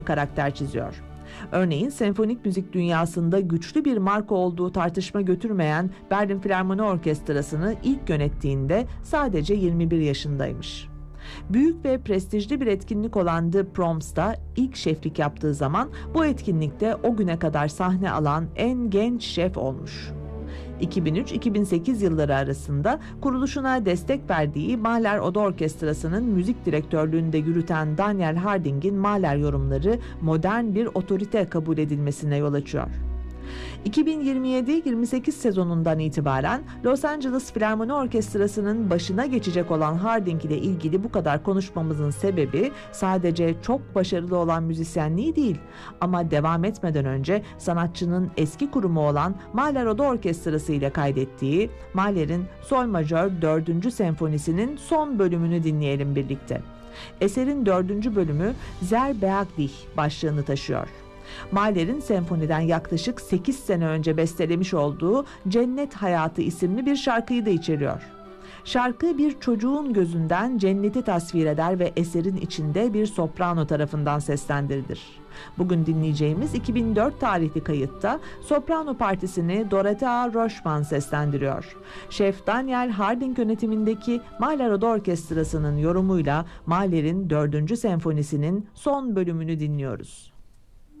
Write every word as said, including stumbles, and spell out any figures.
karakter çiziyor. Örneğin senfonik müzik dünyasında güçlü bir marka olduğu tartışma götürmeyen Berlin Filarmoni Orkestrası'nı ilk yönettiğinde sadece yirmi bir yaşındaymış. Büyük ve prestijli bir etkinlik olan The Proms'ta ilk şeflik yaptığı zaman bu etkinlikte o güne kadar sahne alan en genç şef olmuş. iki bin üç iki bin sekiz yılları arasında kuruluşuna destek verdiği Mahler Oda Orkestrası'nın müzik direktörlüğünde yürüten Daniel Harding'in Mahler yorumları modern bir otorite kabul edilmesine yol açıyor. iki bin yirmi yedi yirmi sekiz sezonundan itibaren Los Angeles Filarmoni Orkestrası'nın başına geçecek olan Harding ile ilgili bu kadar konuşmamızın sebebi sadece çok başarılı olan müzisyenliği değil, ama devam etmeden önce sanatçının eski kurumu olan Mahler Oda Orkestrası ile kaydettiği Mahler'in Sol Majör dördüncü Senfonisi'nin son bölümünü dinleyelim birlikte. Eserin dördüncü bölümü Sehr behaglich başlığını taşıyor. Mahler'in senfoniden yaklaşık sekiz sene önce bestelemiş olduğu Cennet Hayatı isimli bir şarkıyı da içeriyor. Şarkı bir çocuğun gözünden cenneti tasvir eder ve eserin içinde bir soprano tarafından seslendirilir. Bugün dinleyeceğimiz iki bin dört tarihli kayıtta soprano partisini Dorothea Rochman seslendiriyor. Şef Daniel Harding yönetimindeki Mahler Oda Orkestrası'nın yorumuyla Mahler'in dördüncü senfonisinin son bölümünü dinliyoruz.